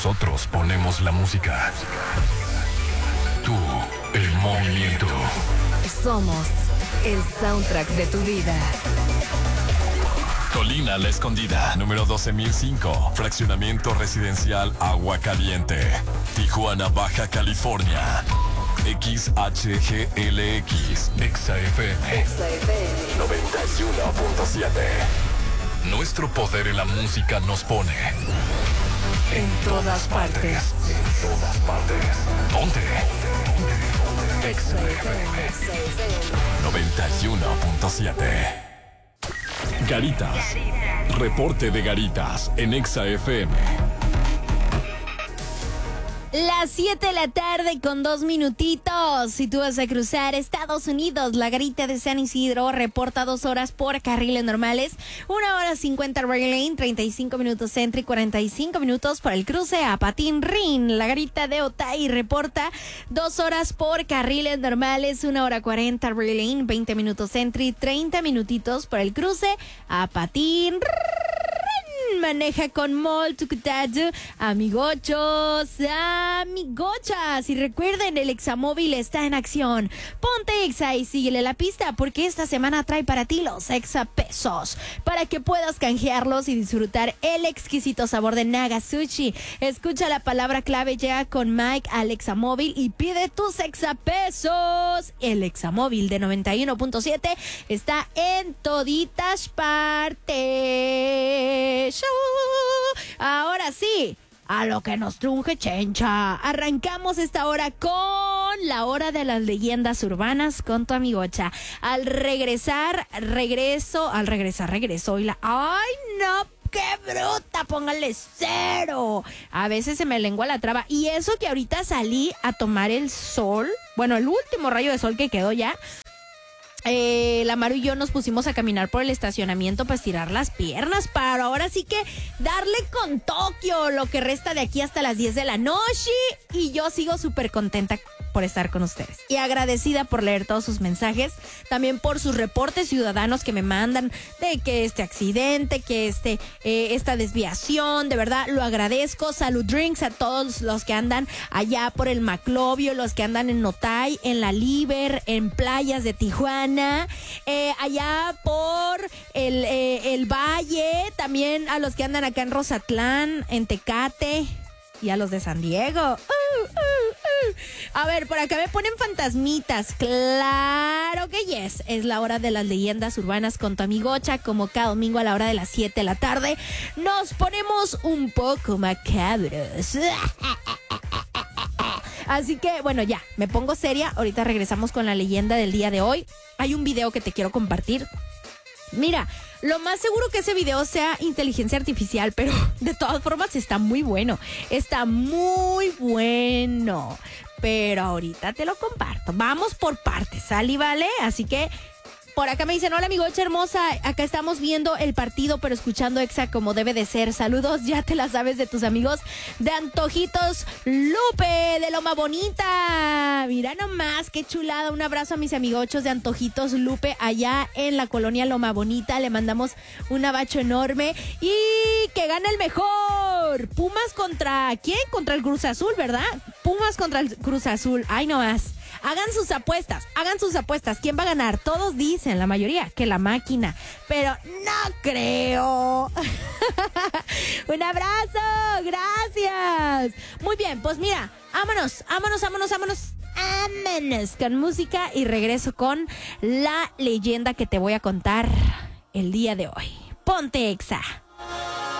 Nosotros ponemos la música. Tú, el movimiento. Somos el soundtrack de tu vida. Colina La Escondida, número 12005. Fraccionamiento residencial Agua Caliente. Tijuana, Baja California. XHGLX. XFM 91.7. Nuestro poder en la música nos pone en todas partes. En todas partes. ¿Dónde? XFM 91.7. Garitas. Reporte de Garitas en Exa FM. Las 7 de la tarde con 2 minutitos. Si tú vas a cruzar Estados Unidos, la garita de San Isidro reporta 2 horas por carriles normales, 1 hora 50 rail lane, 35 minutos centro y 45 minutos por el cruce a Patín Rin. La garita de Otay reporta 2 horas por carriles normales, 1 hora 40 rail lane, 20 minutos centro y 30 minutitos por el cruce a Patín Rin. Maneja con molto cuidado, amigochos, amigochas. Y recuerden, el Examóvil está en acción. Ponte Exa y síguele la pista, porque esta semana trae para ti los Exa Pesos, para que puedas canjearlos y disfrutar el exquisito sabor de Naga Sushi. Escucha la palabra clave, llega con Mike al Examóvil y pide tus Exa Pesos. El Examóvil de 91.7 está en toditas partes. Ahora sí, a lo que nos truje Chencha. Arrancamos esta hora con la hora de las leyendas urbanas con tu amigocha. Regreso. Y ¡ay, no! ¡Qué bruta! Póngale 0. A veces se me lengua la traba. Y eso que ahorita salí a tomar el sol. Bueno, el último rayo de sol que quedó ya. La Maru y yo nos pusimos a caminar por el estacionamiento para estirar las piernas, para ahora sí que darle con Tokio lo que resta de aquí hasta las 10 de la noche. Y yo sigo súper contenta por estar con ustedes y agradecida por leer todos sus mensajes, también por sus reportes ciudadanos que me mandan de que este accidente, que esta desviación, de verdad lo agradezco. Salud drinks a todos los que andan allá por el Maclovio, los que andan en Notay, en la Liber, en playas de Tijuana, allá por el Valle, también a los que andan acá en Rosatlán, en Tecate y a los de San Diego. A ver, por acá me ponen fantasmitas. Claro que yes. Es la hora de las leyendas urbanas con tu amigocha. Como cada domingo a la hora de las 7 de la tarde nos ponemos un poco macabros. Así que, bueno, ya, me pongo seria. Ahorita regresamos con la leyenda del día de hoy. Hay un video que te quiero compartir. Mira, lo más seguro que ese video sea inteligencia artificial, pero de todas formas está muy bueno. Está muy bueno. Pero ahorita te lo comparto. Vamos por partes, ¿sale? ¿Vale? Así que por acá me dicen, hola amigocha hermosa, acá estamos viendo el partido, pero escuchando Exa como debe de ser. Saludos, ya te la sabes, de tus amigos de Antojitos Lupe, de Loma Bonita. Mira nomás, qué chulada. Un abrazo a mis amigochos de Antojitos Lupe, allá en la colonia Loma Bonita. Le mandamos un abacho enorme. Y que gana el mejor. Pumas contra, ¿quién? Contra el Cruz Azul, ¿verdad? Pumas contra el Cruz Azul. Ay, no más. Hagan sus apuestas. ¿Quién va a ganar? Todos dicen, la mayoría, que la máquina. Pero no creo. Un abrazo. Gracias. Muy bien, pues mira, vámonos con música y regreso con la leyenda que te voy a contar el día de hoy. Ponte Exa.